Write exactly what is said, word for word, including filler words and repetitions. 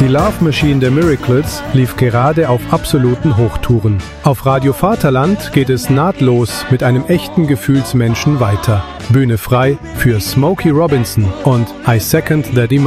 Die Love Machine der Miracles lief gerade auf absoluten Hochtouren. Auf Radio Vaterland geht es nahtlos mit einem echten Gefühlsmenschen weiter. Bühne frei für Smokey Robinson und I Second That Emotion.